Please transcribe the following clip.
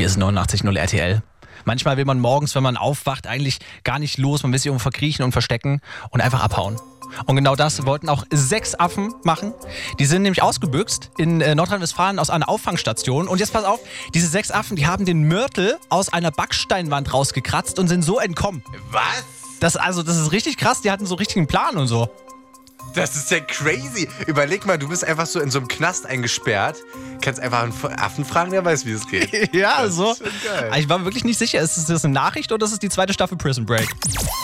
Hier ist 89.0 RTL. Manchmal will man morgens, wenn man aufwacht, eigentlich gar nicht los. Man will sich irgendwo verkriechen und verstecken und einfach abhauen. Und genau das wollten auch 6 Affen machen. Die sind nämlich ausgebüxt in Nordrhein-Westfalen aus einer Auffangstation. Und jetzt pass auf, diese 6 Affen, die haben den Mörtel aus einer Backsteinwand rausgekratzt und sind so entkommen. Was? Das ist richtig krass. Die hatten so richtigen Plan und so. Das ist ja crazy. Überleg mal, du bist einfach so in so einem Knast eingesperrt. Kannst einfach einen Affen fragen, der weiß, wie es geht. Ja, Das so. ist schon geil. Ich war mir wirklich nicht sicher, ist das eine Nachricht oder ist es die zweite Staffel Prison Break?